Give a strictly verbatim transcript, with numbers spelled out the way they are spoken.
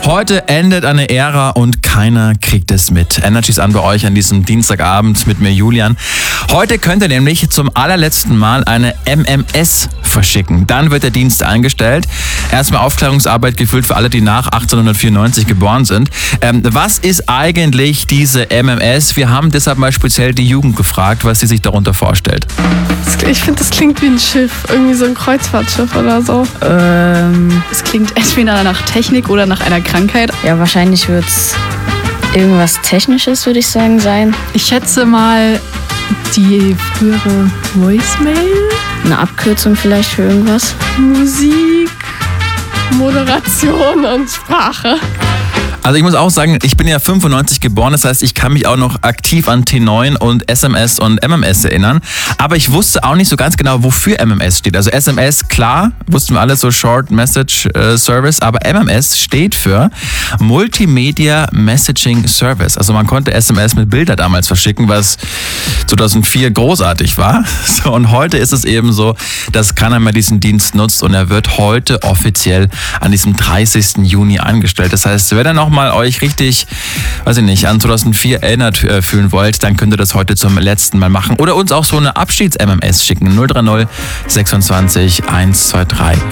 Heute endet eine Ära und keiner kriegt es mit. Energy ist an bei euch an diesem Dienstagabend mit mir, Julian. Heute könnt ihr nämlich zum allerletzten Mal eine M M S verschicken. Dann wird der Dienst eingestellt. Erstmal Aufklärungsarbeit geführt für alle, die nach achtzehnhundertvierundneunzig geboren sind. Ähm, was ist eigentlich diese M M S? Wir haben deshalb mal speziell die Jugend gefragt, was sie sich darunter vorstellt. Ich finde, das klingt wie ein Schiff. Irgendwie so ein Kreuzfahrtschiff oder so. Ähm, es klingt entweder nach Technik oder nach einer Krankheit. Ja, wahrscheinlich wird es irgendwas Technisches, würde ich sagen, sein. Ich schätze mal die frühere Voicemail. Eine Abkürzung vielleicht für irgendwas. Musik, Moderation und Sprache. Also ich muss auch sagen, ich bin ja fünfundneunzig geboren, das heißt, ich kann mich auch noch aktiv an T neun und S M S und M M S erinnern. Aber ich wusste auch nicht so ganz genau, wofür M M S steht. Also S M S, klar, wussten wir alles, so Short Message äh, Service, aber M M S steht für Multimedia Messaging Service. Also man konnte S M S mit Bildern damals verschicken, was zweitausendvier großartig war. So, und heute ist es eben so, dass keiner mehr diesen Dienst nutzt und er wird heute offiziell an diesem dreißigsten Juni eingestellt. Das heißt, wer dann noch mal euch richtig, weiß ich nicht, an zweitausendvier erinnert äh, fühlen wollt, dann könnt ihr das heute zum letzten Mal machen. Oder uns auch so eine Abschieds-M M S schicken. null drei null sechsundzwanzig eins zwei drei